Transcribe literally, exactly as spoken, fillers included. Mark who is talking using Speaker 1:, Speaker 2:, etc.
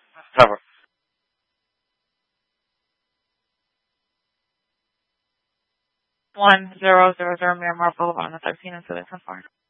Speaker 1: Cover. One zero zero zero Miramar Boulevard on the thirteen and Southern Park.